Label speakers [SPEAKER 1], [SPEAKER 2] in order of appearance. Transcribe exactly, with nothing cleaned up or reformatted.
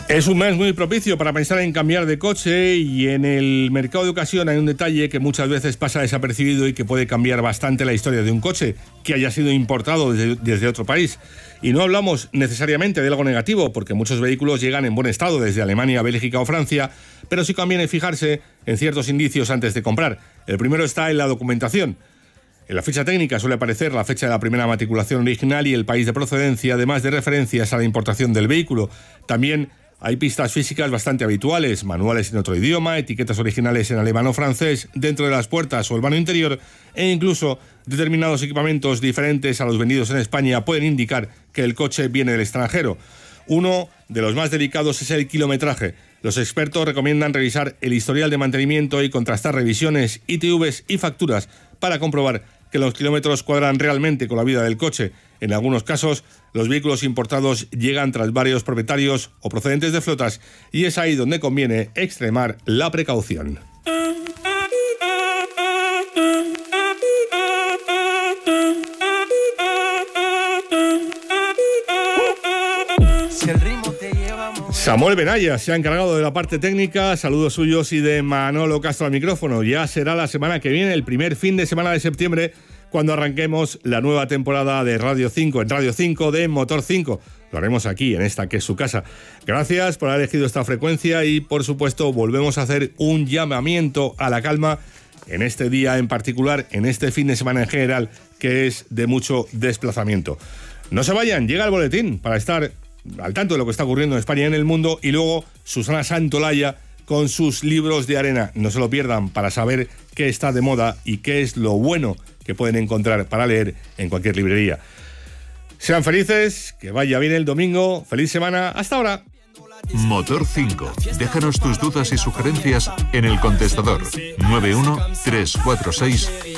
[SPEAKER 1] Es un mes muy propicio para pensar en cambiar de coche, y en el mercado de ocasión hay un detalle que muchas veces pasa desapercibido y que puede cambiar bastante la historia de un coche que haya sido importado desde, desde otro país. Y no hablamos necesariamente de algo negativo, porque muchos vehículos llegan en buen estado desde Alemania, Bélgica o Francia, pero sí conviene fijarse en ciertos indicios antes de comprar. El primero está en la documentación. En la ficha técnica suele aparecer la fecha de la primera matriculación original y el país de procedencia, además de referencias a la importación del vehículo. También hay pistas físicas bastante habituales, manuales en otro idioma, etiquetas originales en alemán o francés dentro de las puertas o el vano interior, e incluso determinados equipamientos diferentes a los vendidos en España pueden indicar que el coche viene del extranjero. Uno de los más delicados es el kilometraje. Los expertos recomiendan revisar el historial de mantenimiento y contrastar revisiones, I T Vs y facturas para comprobar que los kilómetros cuadran realmente con la vida del coche. En algunos casos, los vehículos importados llegan tras varios propietarios o procedentes de flotas, y es ahí donde conviene extremar la precaución. Samuel Benaya se ha encargado de la parte técnica. Saludos suyos y de Manolo Castro al micrófono. Ya será la semana que viene, el primer fin de semana de septiembre, cuando arranquemos la nueva temporada de Radio cinco, en Radio cinco de Motor cinco. Lo haremos aquí, en esta que es su casa. Gracias por haber elegido esta frecuencia y, por supuesto, volvemos a hacer un llamamiento a la calma en este día en particular, en este fin de semana en general, que es de mucho desplazamiento. No se vayan, llega el boletín para estar al tanto de lo que está ocurriendo en España y en el mundo, y luego Susana Santolaya con sus libros de arena. No se lo pierdan para saber qué está de moda y qué es lo bueno que pueden encontrar para leer en cualquier librería. Sean felices, que vaya bien el domingo, feliz semana, hasta ahora.
[SPEAKER 2] Motor cinco. Déjanos tus dudas y sugerencias en el contestador nueve uno tres cuatro seis